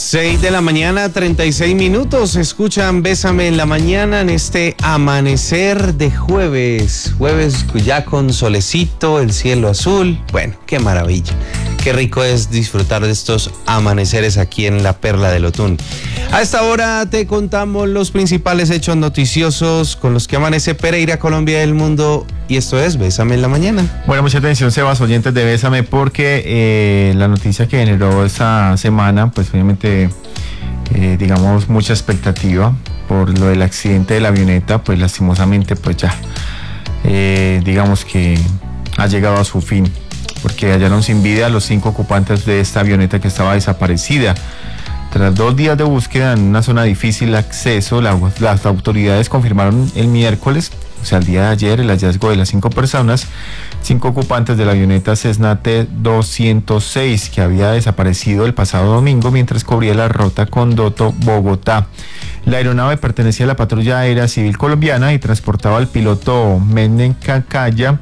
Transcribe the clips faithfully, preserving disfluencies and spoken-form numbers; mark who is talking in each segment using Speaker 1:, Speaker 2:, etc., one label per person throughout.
Speaker 1: seis de la mañana, treinta y seis minutos. Escuchan Bésame en la mañana en este amanecer de jueves. Jueves ya con solecito, el cielo azul. Bueno, qué maravilla. Qué rico es disfrutar de estos amaneceres aquí en la Perla del Otún. A esta hora te contamos los principales hechos noticiosos con los que amanece Pereira, Colombia y el mundo. Y esto es Bésame en la mañana.
Speaker 2: Bueno, mucha atención, Sebas, oyentes de Bésame, porque eh, la noticia que generó esta semana, pues obviamente, eh, digamos, mucha expectativa por lo del accidente de la avioneta, pues lastimosamente, pues ya, eh, digamos que ha llegado a su fin, porque hallaron sin vida a los cinco ocupantes de esta avioneta que estaba desaparecida. Tras dos días de búsqueda en una zona de difícil acceso, la, las autoridades confirmaron el miércoles, o sea, el día de ayer, el hallazgo de las cinco personas, cinco ocupantes de la avioneta Cessna T doscientos seis, que había desaparecido el pasado domingo mientras cubría la ruta Condoto-Bogotá. La aeronave pertenecía a la patrulla aérea civil colombiana y transportaba al piloto Menen Cacaya.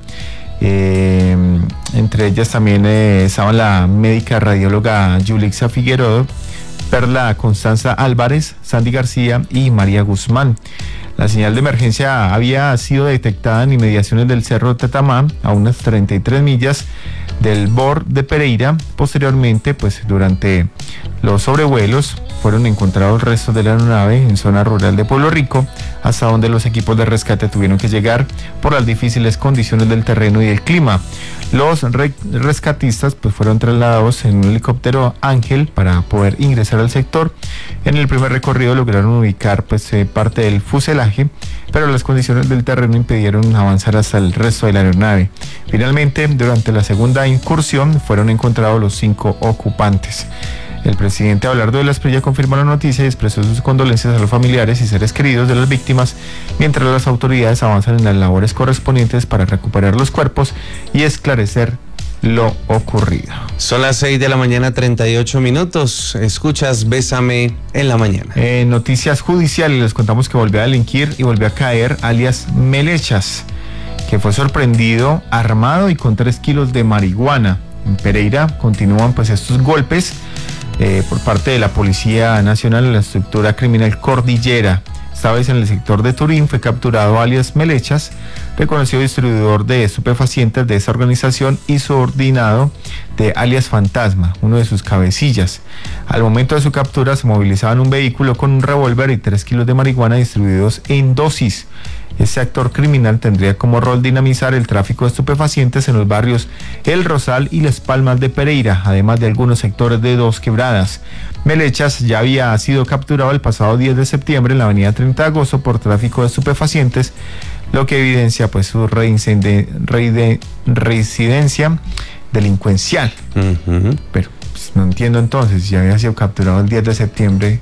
Speaker 2: Eh, entre ellas también eh, estaban la médica radióloga Yulixa Figueroa, Perla Constanza Álvarez, Sandy García y María Guzmán. La señal de emergencia había sido detectada en inmediaciones del Cerro Tatamá, a unas treinta y tres millas del B O R de Pereira. Posteriormente, pues durante los sobrevuelos, fueron encontrados restos de la aeronave en zona rural de Pueblo Rico, hasta donde los equipos de rescate tuvieron que llegar por las difíciles condiciones del terreno y del clima. Los re- rescatistas pues fueron trasladados en un helicóptero Ángel para poder ingresar al sector. En el primer recorrido lograron ubicar pues eh, parte del fuselaje, pero las condiciones del terreno impidieron avanzar hasta el resto de la aeronave. Finalmente, durante la segunda incursión, fueron encontrados los cinco ocupantes. El presidente Abelardo de la Espriella confirmó la noticia y expresó sus condolencias a los familiares y seres queridos de las víctimas, mientras las autoridades avanzan en las labores correspondientes para recuperar los cuerpos y esclarecer lo ocurrido.
Speaker 1: Son las seis de la mañana, treinta y ocho minutos. Escuchas Bésame en la mañana.
Speaker 2: En noticias judiciales les contamos que volvió a delinquir y volvió a caer alias Melechas, que fue sorprendido armado y con tres kilos de marihuana. En Pereira continúan pues estos golpes Eh, por parte de la Policía Nacional en la estructura criminal Cordillera. Esta vez en el sector de Turín fue capturado alias Melechas, reconocido distribuidor de estupefacientes de esta organización y subordinado de alias Fantasma, uno de sus cabecillas. Al momento de su captura se movilizaban un vehículo con un revólver y tres kilos de marihuana distribuidos en dosis. Este actor criminal tendría como rol dinamizar el tráfico de estupefacientes en los barrios El Rosal y Las Palmas de Pereira, además de algunos sectores de Dos Quebradas. Melechas ya había sido capturado el pasado diez de septiembre en la avenida treinta de agosto por tráfico de estupefacientes, lo que evidencia pues su reincide, reide, residencia delincuencial. Uh-huh. Pero pues, no entiendo entonces, si había sido capturado el diez de septiembre.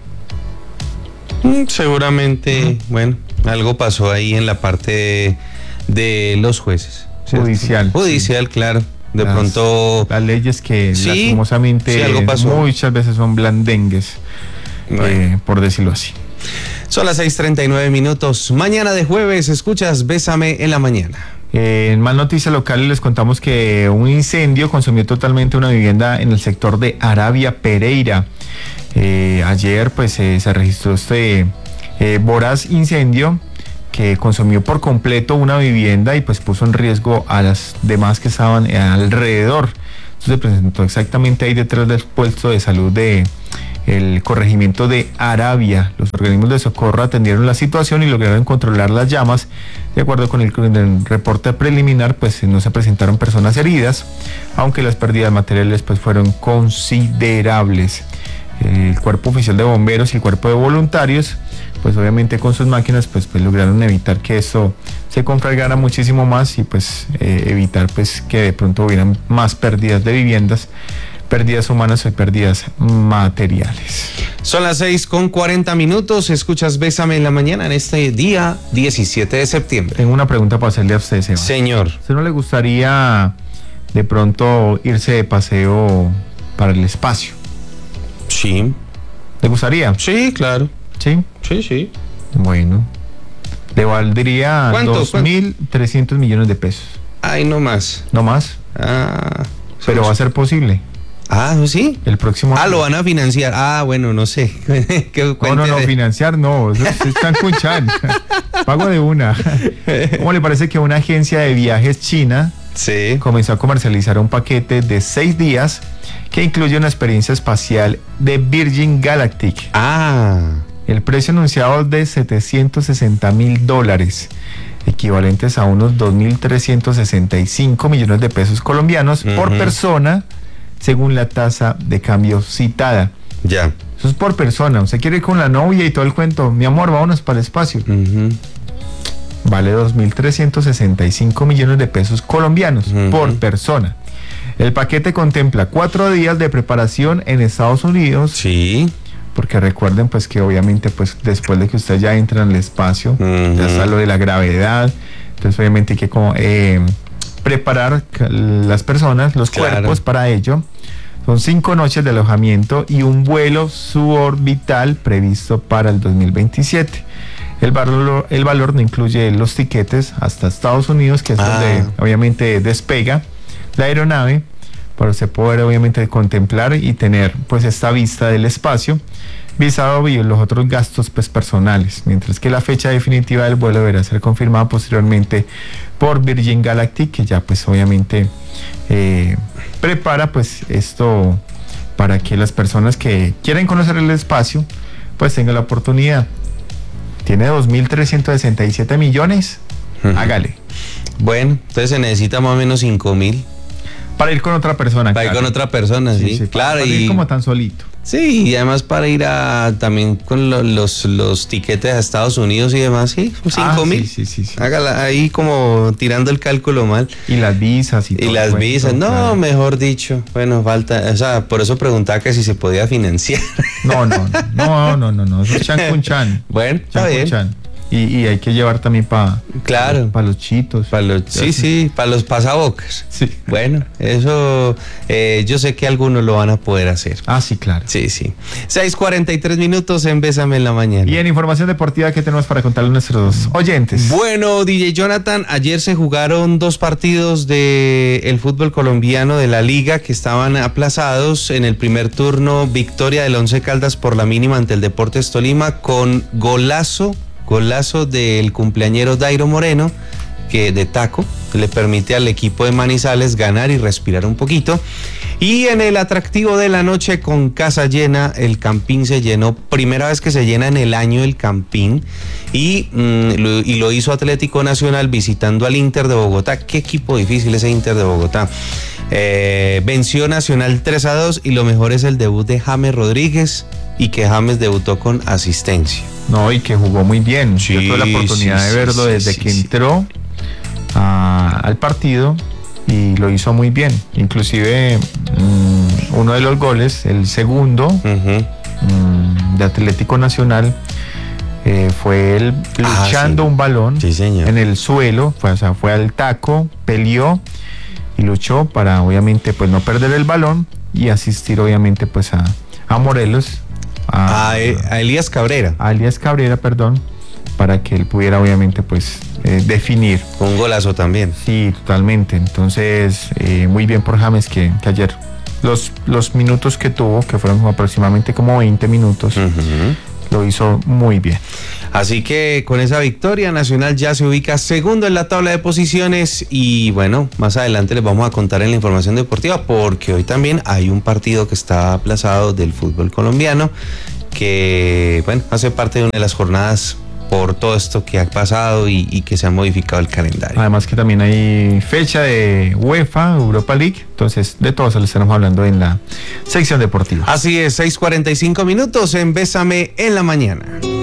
Speaker 1: Mm, seguramente, uh-huh. Bueno, algo pasó ahí en la parte de, de los jueces. ¿Cierto?
Speaker 2: Judicial.
Speaker 1: Judicial, sí. Claro. De
Speaker 2: las,
Speaker 1: pronto...
Speaker 2: Las leyes que
Speaker 1: sí,
Speaker 2: lastimosamente
Speaker 1: sí, algo pasó.
Speaker 2: Muchas veces son blandengues, bueno. eh, por decirlo así.
Speaker 1: Son las seis treinta y nueve minutos. Mañana de jueves, escuchas Bésame en la mañana.
Speaker 2: Eh, en más noticias locales les contamos que un incendio consumió totalmente una vivienda en el sector de Arabia, Pereira. Eh, ayer pues eh, se registró este eh, voraz incendio que consumió por completo una vivienda y pues puso en riesgo a las demás que estaban alrededor. Esto se presentó exactamente ahí detrás del puesto de salud de el corregimiento de Arabia. Los organismos de socorro atendieron la situación y lograron controlar las llamas. De acuerdo con el, con el reporte preliminar, pues no se presentaron personas heridas, aunque las pérdidas materiales pues fueron considerables. El cuerpo oficial de bomberos y el cuerpo de voluntarios, pues obviamente con sus máquinas, pues, pues lograron evitar que esto se conflagrara muchísimo más y pues eh, evitar pues que de pronto hubieran más pérdidas de viviendas, pérdidas humanas y pérdidas materiales.
Speaker 1: Son las seis con cuarenta minutos, escuchas Bésame en la mañana en este día diecisiete de septiembre.
Speaker 2: Tengo una pregunta para hacerle a usted, Seba.
Speaker 1: Señor.
Speaker 2: ¿A usted no le gustaría de pronto irse de paseo para el espacio?
Speaker 1: Sí.
Speaker 2: ¿Le gustaría?
Speaker 1: Sí, claro.
Speaker 2: ¿Sí?
Speaker 1: Sí, sí.
Speaker 2: Bueno, le valdría dos mil trescientos millones de pesos.
Speaker 1: Ay, no más.
Speaker 2: ¿No más?
Speaker 1: Ah.
Speaker 2: Pero va a ser posible.
Speaker 1: Ah, ¿sí?
Speaker 2: El próximo
Speaker 1: Ah,
Speaker 2: año.
Speaker 1: lo van a financiar. Ah, bueno, no sé.
Speaker 2: No, no, no, financiar no, eso es Cancún-chan. Pago de una. ¿Cómo le parece que una agencia de viajes china
Speaker 1: sí.
Speaker 2: comenzó a comercializar un paquete de seis días que incluye una experiencia espacial de Virgin Galactic?
Speaker 1: Ah.
Speaker 2: El precio anunciado es de setecientos sesenta mil dólares, equivalentes a unos dos mil trescientos sesenta y cinco millones de pesos colombianos uh-huh. por persona, según la tasa de cambio citada.
Speaker 1: Ya.
Speaker 2: Eso es por persona. Usted quiere ir con la novia y todo el cuento. Mi amor, vámonos para el espacio.
Speaker 1: Uh-huh.
Speaker 2: Vale dos mil trescientos sesenta y cinco millones de pesos colombianos uh-huh. por persona. El paquete contempla cuatro días de preparación en Estados Unidos.
Speaker 1: Sí.
Speaker 2: Porque recuerden pues que obviamente pues después de que usted ya entra en el espacio, uh-huh. ya está lo de la gravedad. Entonces obviamente hay que como, eh, preparar las personas, los claro. cuerpos para ello. Son cinco noches de alojamiento y un vuelo suborbital previsto para el dos mil veintisiete. El valor, el valor no incluye los tiquetes hasta Estados Unidos, que es ah. donde obviamente despega la aeronave, para usted poder obviamente contemplar y tener pues esta vista del espacio, visado y los otros gastos pues personales, mientras que la fecha definitiva del vuelo deberá ser confirmada posteriormente por Virgin Galactic, que ya pues obviamente eh, prepara pues esto para que las personas que quieren conocer el espacio pues tengan la oportunidad. Tiene dos mil trescientos sesenta y siete millones, uh-huh. hágale.
Speaker 1: Bueno, entonces se necesita más o menos cinco mil.
Speaker 2: Para ir con otra persona.
Speaker 1: Para claro. ir con otra persona, sí. sí, sí claro.
Speaker 2: Para
Speaker 1: y
Speaker 2: ir como tan solito.
Speaker 1: Sí, y además para ir a también con lo, los, los tiquetes a Estados Unidos y demás, sí, cinco mil.
Speaker 2: Sí, sí, sí, sí.
Speaker 1: Hágala ahí como tirando el cálculo mal.
Speaker 2: Y las visas y todo.
Speaker 1: Y las
Speaker 2: cuento,
Speaker 1: visas, no, claro. mejor dicho. Bueno, falta, o sea, por eso preguntaba que si se podía financiar.
Speaker 2: No, no, no, no, no, no, no, eso es Cancún-chan.
Speaker 1: Bueno, está bien.
Speaker 2: Chan. Y, y hay que llevar también para
Speaker 1: claro.
Speaker 2: pa los chitos.
Speaker 1: Pa los, sí, sí, para los pasabocas.
Speaker 2: Sí.
Speaker 1: Bueno, eso eh, yo sé que algunos lo van a poder hacer.
Speaker 2: Ah, sí, claro.
Speaker 1: Sí, sí. seis cuarenta y tres minutos en Bésame en la mañana.
Speaker 2: Y en información deportiva, ¿qué tenemos para contarle a nuestros oyentes?
Speaker 1: Bueno, D J Jonathan, ayer se jugaron dos partidos del fútbol colombiano de la liga que estaban aplazados. En el primer turno, victoria del Once Caldas por la mínima ante el Deportes Tolima con golazo Golazo del cumpleañero Dairo Moreno, que de taco le permite al equipo de Manizales ganar y respirar un poquito. Y en el atractivo de la noche con casa llena, el Campín se llenó, primera vez que se llena en el año el Campín, y, mm, lo, y lo hizo Atlético Nacional visitando al Inter de Bogotá. Qué equipo difícil ese Inter de Bogotá. Eh, venció Nacional tres a dos y lo mejor es el debut de James Rodríguez, y que James debutó con asistencia.
Speaker 2: No, y que jugó muy bien.
Speaker 1: Sí,
Speaker 2: Yo tuve la oportunidad sí, de verlo sí, desde sí, que sí. entró a, al partido y lo hizo muy bien. Inclusive mmm, uno de los goles, el segundo uh-huh. mmm, de Atlético Nacional, eh, fue él luchando ah, sí. un balón
Speaker 1: sí,
Speaker 2: en el suelo, fue, o sea, fue al taco, peleó y luchó para obviamente pues no perder el balón y asistir obviamente pues a, a Morelos.
Speaker 1: A, a, a Elías Cabrera.
Speaker 2: A Elías Cabrera, perdón, para que él pudiera obviamente pues eh, definir.
Speaker 1: Un golazo también.
Speaker 2: Sí, totalmente. Entonces, eh, muy bien por James que, que ayer los, los minutos que tuvo, que fueron aproximadamente como veinte minutos, uh-huh. lo hizo muy bien.
Speaker 1: Así que con esa victoria, Nacional ya se ubica segundo en la tabla de posiciones y bueno, más adelante les vamos a contar en la información deportiva porque hoy también hay un partido que está aplazado del fútbol colombiano que, bueno, hace parte de una de las jornadas por todo esto que ha pasado y, y que se ha modificado el calendario.
Speaker 2: Además que también hay fecha de UEFA, Europa League, entonces de todo eso le estaremos hablando en la sección deportiva.
Speaker 1: Así es, seis cuarenta y cinco minutos en Bésame en la mañana.